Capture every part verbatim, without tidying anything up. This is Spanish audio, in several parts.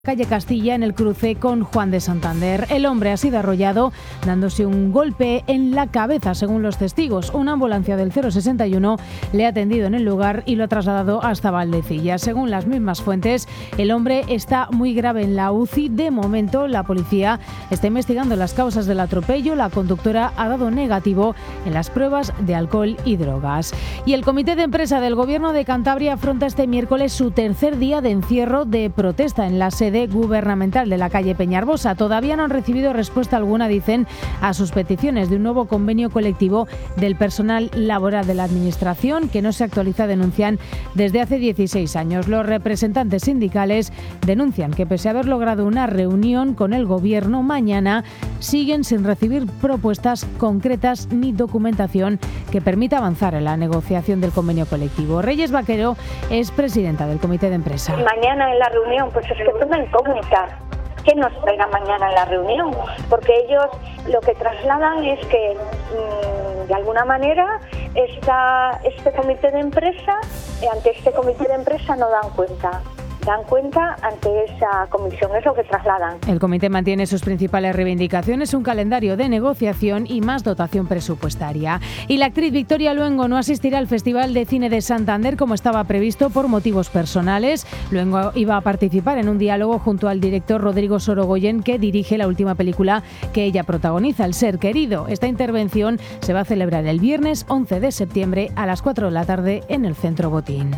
Calle Castilla, en el cruce con Juan de Santander. El hombre ha sido arrollado dándose un golpe en la cabeza, según los testigos. Una ambulancia del cero sesenta y uno le ha atendido en el lugar y lo ha trasladado hasta Valdecilla. Según las mismas fuentes, el hombre está muy grave en la U C I. De momento, la policía está investigando las causas del atropello. La conductora ha dado negativo en las pruebas de alcohol y drogas. Y el Comité de Empresa del Gobierno de Cantabria afronta este miércoles su tercer día de encierro de protesta en la sede gubernamental de la calle Peñarbosa. Todavía no han recibido respuesta alguna, dicen, a sus peticiones de un nuevo convenio colectivo del personal laboral de la Administración, que no se actualiza, denuncian, desde hace dieciséis años. Los representantes sindicales denuncian que, pese a haber logrado una reunión con el Gobierno, mañana siguen sin recibir propuestas concretas ni documentación que permita avanzar en la negociación del convenio colectivo. Reyes Vaquero es presidenta del Comité de Empresa. Mañana en la reunión, pues es que es una incógnita. ¿Qué nos traiga mañana en la reunión? Porque ellos lo que trasladan es que, mmm, de alguna manera, esta, este comité de empresa, ante este comité de empresa no dan cuenta. dan cuenta ante esa comisión, es lo que trasladan. El comité mantiene sus principales reivindicaciones, un calendario de negociación y más dotación presupuestaria. Y la actriz Victoria Luengo no asistirá al Festival de Cine de Santander como estaba previsto por motivos personales. Luengo iba a participar en un diálogo junto al director Rodrigo Sorogoyen, que dirige la última película que ella protagoniza, El ser querido. Esta intervención se va a celebrar el viernes once de septiembre a las cuatro de la tarde en el Centro Botín.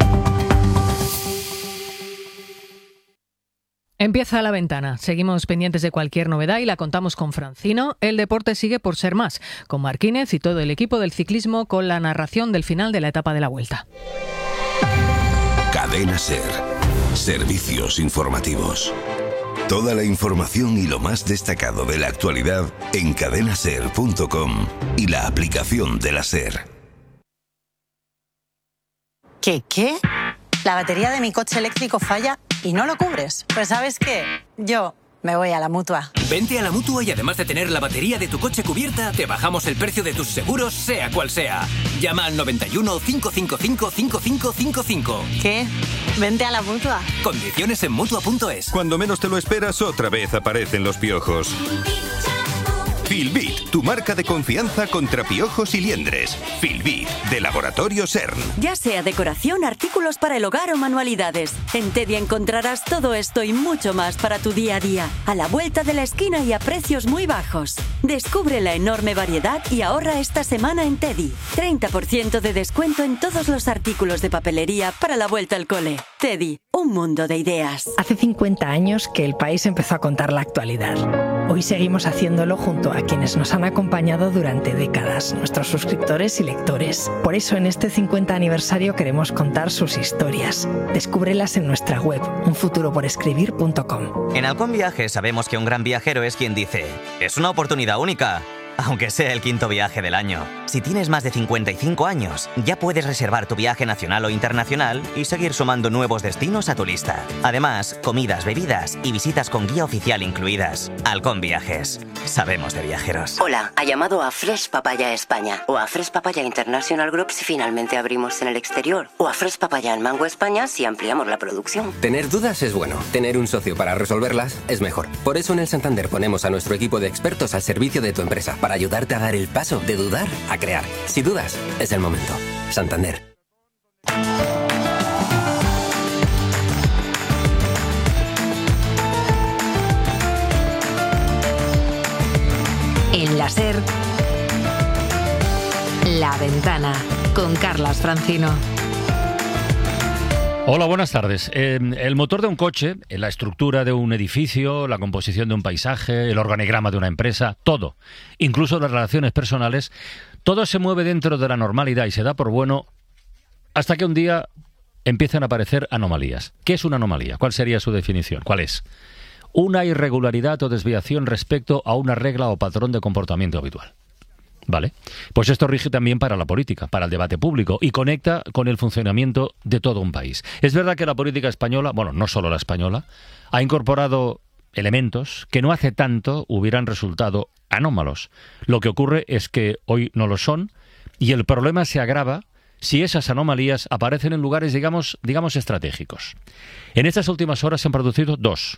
Empieza La Ventana. Seguimos pendientes de cualquier novedad y la contamos con Francino. El deporte sigue por ser más, con Marquínez y todo el equipo del ciclismo, con la narración del final de la etapa de la Vuelta. Cadena SER. Servicios informativos. Toda la información y lo más destacado de la actualidad en cadena ser punto com y la aplicación de la SER. ¿Qué, qué? La batería de mi coche eléctrico falla y no lo cubres. Pues ¿sabes qué? Yo me voy a la Mutua. Vente a la Mutua y además de tener la batería de tu coche cubierta, te bajamos el precio de tus seguros, sea cual sea. Llama al noventa y uno, cinco cinco cinco, cinco cinco cinco cinco. ¿Qué? Vente a la Mutua. Condiciones en Mutua punto es. Cuando menos te lo esperas, otra vez aparecen los piojos. Filbit, tu marca de confianza contra piojos y liendres. Filbit, de Laboratorio CERN. Ya sea decoración, artículos para el hogar o manualidades. En Teddy encontrarás todo esto y mucho más para tu día a día. A la vuelta de la esquina y a precios muy bajos. Descubre la enorme variedad y ahorra esta semana en Teddy. treinta por ciento de descuento en todos los artículos de papelería para la vuelta al cole. Teddy, un mundo de ideas. Hace cincuenta años que el país empezó a contar la actualidad. Hoy seguimos haciéndolo junto a quienes nos han acompañado durante décadas, nuestros suscriptores y lectores. Por eso en este cincuenta aniversario queremos contar sus historias. Descúbrelas en nuestra web, un futuro por escribir punto com. En Halcón Viajes sabemos que un gran viajero es quien dice: es una oportunidad única, aunque sea el quinto viaje del año. Si tienes más de cincuenta y cinco años, ya puedes reservar tu viaje nacional o internacional y seguir sumando nuevos destinos a tu lista. Además, comidas, bebidas y visitas con guía oficial incluidas. Halcón Viajes. Sabemos de viajeros. Hola, ha llamado a Fresh Papaya España o a Fresh Papaya International Group si finalmente abrimos en el exterior, o a Fresh Papaya en Mango España si ampliamos la producción. Tener dudas es bueno, tener un socio para resolverlas es mejor. Por eso en el Santander ponemos a nuestro equipo de expertos al servicio de tu empresa, para ayudarte a dar el paso de dudar a crear. Si dudas, es el momento. Santander. En la SER, La Ventana, con Carlas Francino. Hola, buenas tardes. Eh, el motor de un coche, la estructura de un edificio, la composición de un paisaje, el organigrama de una empresa, todo, incluso las relaciones personales, todo se mueve dentro de la normalidad y se da por bueno hasta que un día empiezan a aparecer anomalías. ¿Qué es una anomalía? ¿Cuál sería su definición? ¿Cuál es? Una irregularidad o desviación respecto a una regla o patrón de comportamiento habitual. ¿Vale? Pues esto rige también para la política, para el debate público y conecta con el funcionamiento de todo un país. Es verdad que la política española, bueno, no solo la española, ha incorporado elementos que no hace tanto hubieran resultado anómalos. Lo que ocurre es que hoy no lo son y el problema se agrava si esas anomalías aparecen en lugares, digamos, digamos estratégicos. En estas últimas horas se han producido dos.